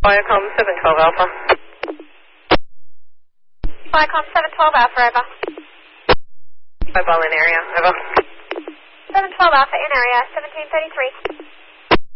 Viacom 712 Alpha. Viacom 712 Alpha, over. Mobile in area, over. 712 Alpha in area, 1733.